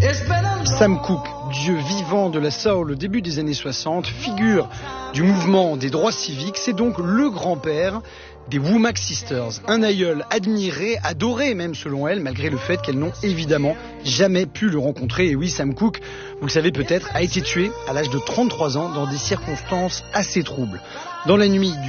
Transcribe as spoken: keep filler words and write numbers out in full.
Sam Cooke, dieu vivant de la soul au début des années soixante, figure du mouvement des droits civiques, c'est donc le grand-père des Womack Sisters, un aïeul admiré, adoré même selon elle, malgré le fait qu'elles n'ont évidemment jamais pu le rencontrer. Et oui, Sam Cooke, vous le savez peut-être, a été tué à l'âge de trente-trois ans dans des circonstances assez troubles. Dans la nuit du